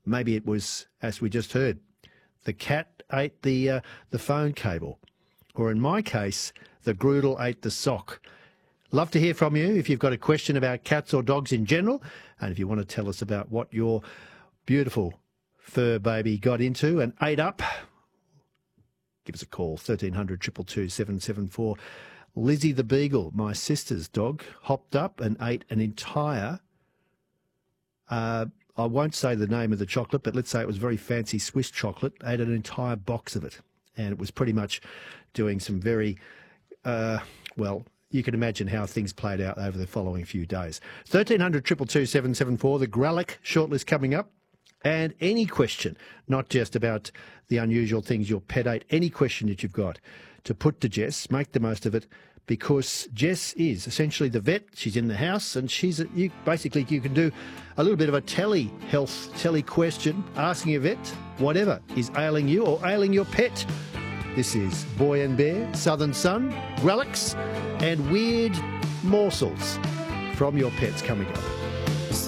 maybe it was, as we just heard, the cat ate the phone cable. Or in my case, the Groodle ate the sock. Love to hear from you if you've got a question about cats or dogs in general, and if you want to tell us about what your beautiful fur baby got into and ate up, give us a call, 1300 222 774. Lizzie the Beagle, my sister's dog, hopped up and ate an entire, I won't say the name of the chocolate, but let's say it was very fancy Swiss chocolate, ate an entire box of it. And it was pretty much doing some very, well, you can imagine how things played out over the following few days. 1300 222 774, the Gralic shortlist coming up. And any question, not just about the unusual things your pet ate, any question that you've got to put to Jess, make the most of it, because Jess is essentially the vet. She's in the house, and you can do a little bit of a tele question, asking a vet whatever is ailing you or ailing your pet. This is Boy and Bear, Southern Sun, Relics, and weird morsels from your pets coming up.